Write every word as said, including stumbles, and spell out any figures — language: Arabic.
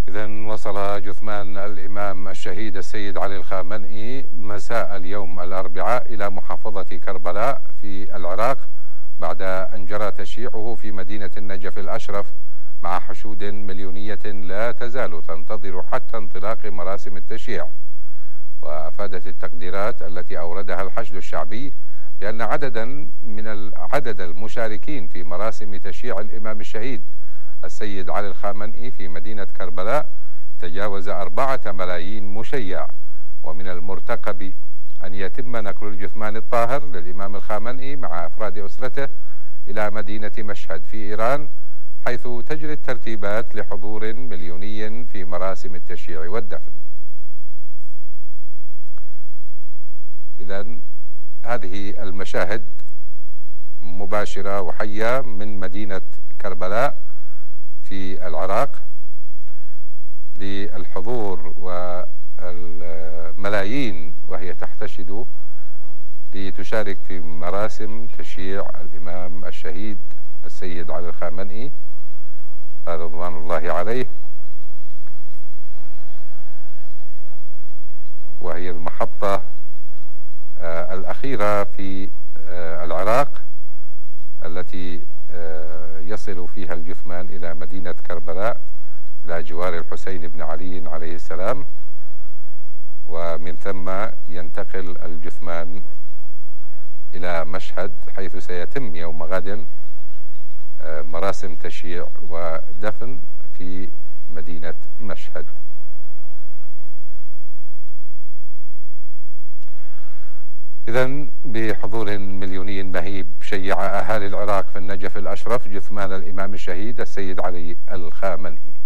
إذا وصل جثمان الإمام الشهيد السيد علي الخامنئي مساء اليوم الأربعاء إلى محافظة كربلاء في العراق بعد أن جرى تشييعه في مدينة النجف الأشرف مع حشود مليونية لا تزال تنتظر حتى انطلاق مراسم التشييع. وأفادت التقديرات التي أوردها الحشد الشعبي بأن عددا من عدد المشاركين في مراسم تشييع الإمام الشهيد السيد علي الخامنئي في مدينة كربلاء تجاوز أربعة ملايين مشيع، ومن المرتقب أن يتم نقل الجثمان الطاهر للإمام الخامنئي مع أفراد أسرته إلى مدينة مشهد في إيران، حيث تجري الترتيبات لحضور مليوني في مراسم التشييع والدفن. إذن هذه المشاهد مباشرة وحية من مدينة كربلاء في العراق للحضور والملايين وهي تحتشد لتشارك في مراسم تشييع الإمام الشهيد السيد علي الخامنئي رضوان الله عليه، وهي المحطة الأخيرة في العراق التي يصل فيها الجثمان إلى مدينة كربلاء إلى جوار الحسين بن علي عليه السلام، ومن ثم ينتقل الجثمان إلى مشهد حيث سيتم يوم غد مراسم تشييع ودفن في مدينة مشهد. إذن بحضور مليوني مهيب شيع أهالي العراق في النجف الأشرف جثمان الإمام الشهيد السيد علي الخامنئي.